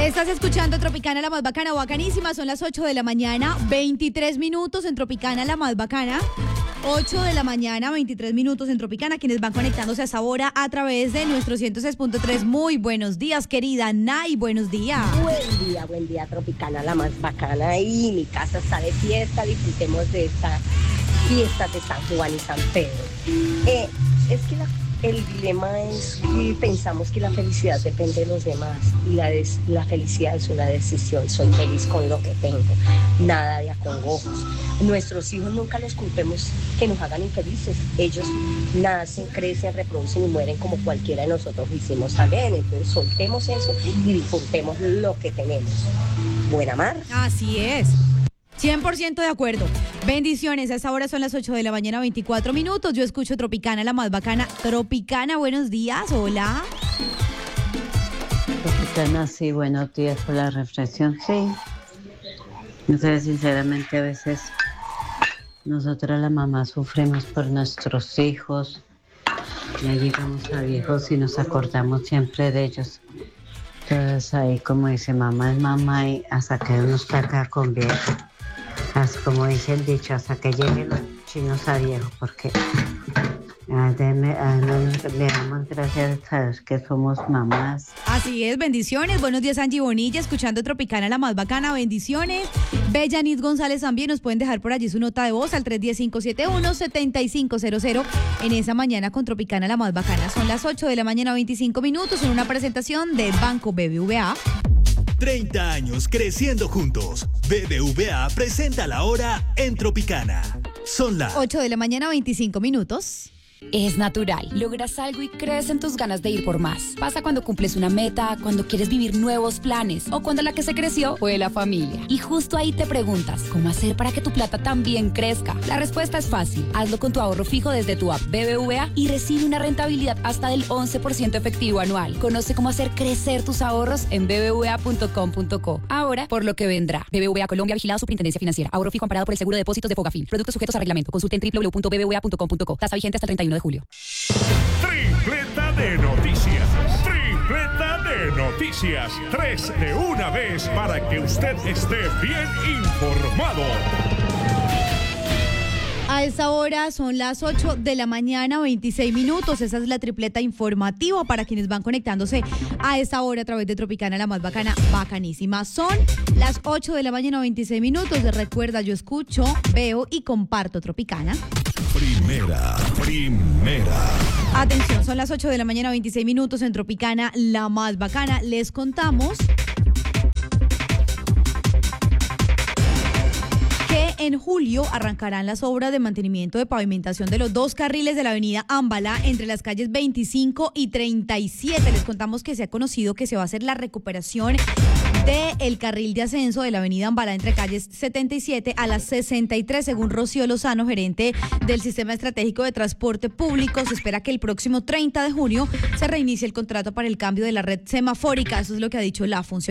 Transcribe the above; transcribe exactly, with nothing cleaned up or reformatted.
Estás escuchando Tropicana, la más bacana o bacanísima. Son las ocho de la mañana, veintitrés minutos en Tropicana, la más bacana. ocho de la mañana, veintitrés minutos en Tropicana. Quienes van conectándose a esa hora a través de nuestro ciento seis punto tres. Muy buenos días, querida Nay. Buenos días. Buen día, buen día, Tropicana, la más bacana. Y mi casa está de fiesta. Disfrutemos de estas fiestas de San Juan y San Pedro. Eh, es que la El dilema es que pensamos que la felicidad depende de los demás y la, des, la felicidad es una decisión. Soy feliz con lo que tengo, nada de acongojos. Nuestros hijos nunca los culpemos que nos hagan infelices. Ellos nacen, crecen, reproducen y mueren como cualquiera de nosotros hicimos también. Entonces soltemos eso y disfrutemos lo que tenemos. Buena mar. Así es. cien por ciento de acuerdo. Bendiciones. A esta hora son las ocho de la mañana, veinticuatro minutos. Yo escucho Tropicana, la más bacana. Tropicana, buenos días. Hola. Tropicana, sí, buenos días por la reflexión. Sí. No sé, sinceramente, a veces nosotras las mamás sufrimos por nuestros hijos. Ya llegamos a viejos y nos acordamos siempre de ellos. Entonces ahí, como dice, mamá es mamá y hasta que uno está acá con viejo. Así como dice el dicho, hasta que lleguen los chinos a viejo, porque ah, deme, ah, no, le damos gracias a Dios que somos mamás. Así es, bendiciones. Buenos días, Angie Bonilla, escuchando Tropicana, la más bacana. Bendiciones. Bellanis González también nos pueden dejar por allí su nota de voz al tres uno cero, cinco siete uno, siete cinco cero cero en esa mañana con Tropicana, la más bacana. Son las ocho de la mañana, veinticinco minutos, en una presentación de Banco B B V A. treinta años creciendo juntos. B B V A presenta la hora en Tropicana. Son las ocho de la mañana, veinticinco minutos. Es natural. Logras algo y crees en tus ganas de ir por más. Pasa cuando cumples una meta, cuando quieres vivir nuevos planes o cuando la que se creció fue la familia. Y justo ahí te preguntas, ¿cómo hacer para que tu plata también crezca? La respuesta es fácil. Hazlo con tu ahorro fijo desde tu app B B V A y recibe una rentabilidad hasta del once por ciento efectivo anual. Conoce cómo hacer crecer tus ahorros en b b v a punto com punto co. Ahora, por lo que vendrá. B B V A Colombia, vigilado Superintendencia Financiera. Ahorro fijo amparado por el Seguro de Depósitos de Fogafín. Productos sujetos a reglamento. Consulte en w w w punto b b v a punto com punto co. Tasa vigente hasta el treinta y uno de julio. Tripleta de noticias. Tripleta de noticias. Tres de una vez para que usted esté bien informado. A esta hora son las ocho de la mañana, veintiséis minutos. Esa es la tripleta informativa para quienes van conectándose a esta hora a través de Tropicana, la más bacana, bacanísima. Son las ocho de la mañana, veintiséis minutos. Recuerda, yo escucho, veo y comparto Tropicana. Primera, primera. Atención, son las ocho de la mañana, veintiséis minutos en Tropicana, la más bacana. Les contamos que en julio arrancarán las obras de mantenimiento de pavimentación de los dos carriles de la avenida Ámbala entre las calles veinticinco y treinta y siete. Les contamos que se ha conocido que se va a hacer la recuperación del carril de ascenso de la avenida Ámbala entre calles setenta y siete a las sesenta y tres, según Rocío Lozano, gerente del Sistema Estratégico de Transporte Público. Se espera que el próximo treinta de junio se reinicie el contrato para el cambio de la red semafórica. Eso es lo que ha dicho la funcionaria.